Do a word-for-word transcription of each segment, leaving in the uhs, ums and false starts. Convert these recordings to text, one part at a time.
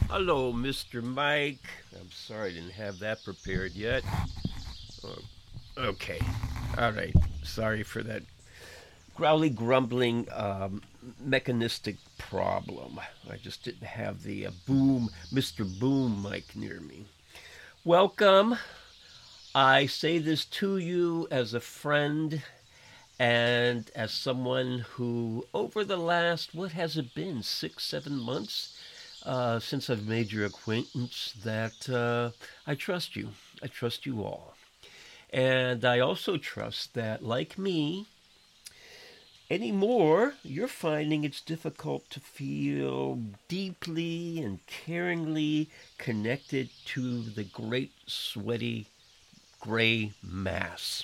Hello, Mister Mike. I'm sorry I didn't have that prepared yet. Oh, okay. All right. Sorry for that growly, grumbling, um, mechanistic problem. I just didn't have the uh, boom, Mister Boom mic near me. Welcome. I say this to you as a friend and as someone who, over the last, what has it been, six, seven months uh, since I've made your acquaintance, that uh, I trust you. I trust you all. And I also trust that, like me, anymore, you're finding it's difficult to feel deeply and caringly connected to the great, sweaty, gray mass.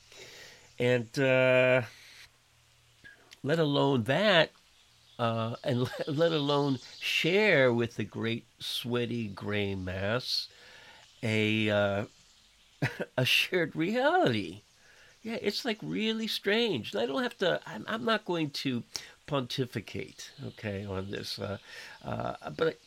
And uh, let alone that, uh, and let, let alone share with the great sweaty gray mass a uh, a shared reality. Yeah, it's like really strange. And I don't have to. I'm, I'm not going to pontificate, okay, on this. Uh, uh, but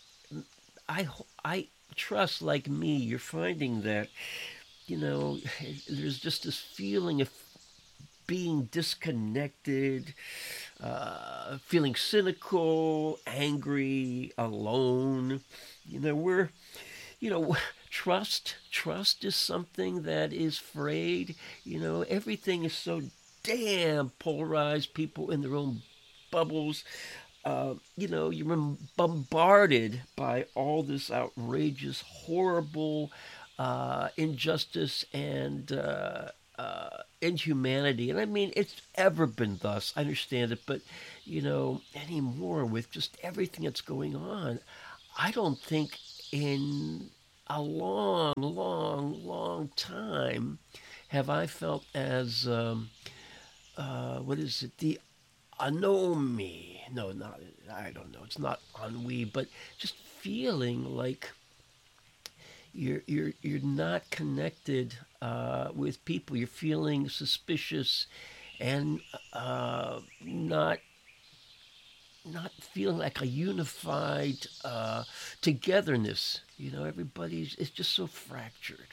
I I trust, like me, you're finding that you know there's just this feeling of being disconnected, uh, feeling cynical, angry, alone. You know, we're, you know, trust. Trust is something that is frayed. You know, everything is so damn polarized. People in their own bubbles. Uh, you know, you're bombarded by all this outrageous, horrible uh, injustice and uh, uh, inhumanity. And I mean, it's ever been thus. I understand it, but you know, anymore with just everything that's going on, I don't think in a long, long, long time have I felt as um, uh, what is it? The anomie. No, not I don't know. It's not ennui, but just feeling like you're you're you're not connected uh, with people. You're feeling suspicious and uh, not not feeling like a unified uh, togetherness. You know, everybody's it's just so fractured.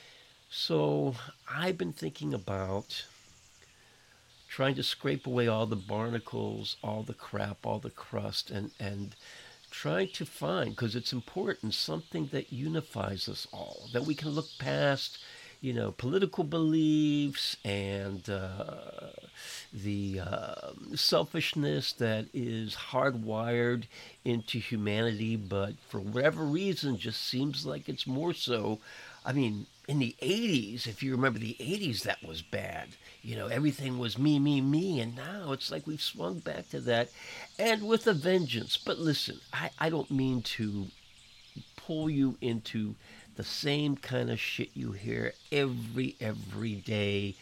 So I've been thinking about trying to scrape away all the barnacles, all the crap, all the crust, and and trying to find, because it's important, something that unifies us all, that we can look past, you know, political beliefs and uh, the uh, selfishness that is hardwired into humanity, but for whatever reason just seems like it's more so. I mean, in the eighties, if you remember the eighties, that was bad. You know, everything was me, me, me. And now it's like we've swung back to that and with a vengeance. But listen, I, I don't mean to pull you into the same kind of shit you hear every, every day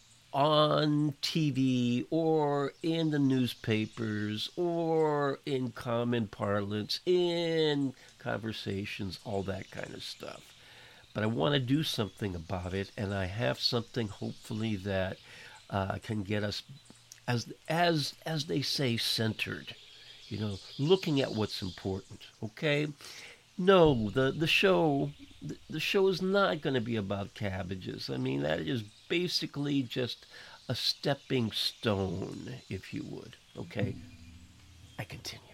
on T V or in the newspapers or in common parlance, in conversations, all that kind of stuff. But I want to do something about it, and I have something hopefully that uh, can get us, as as as they say, centered. You know, looking at what's important. Okay, no, the the show the, the show is not going to be about cabbages. I mean, that is basically just a stepping stone, if you would. Okay, I continue.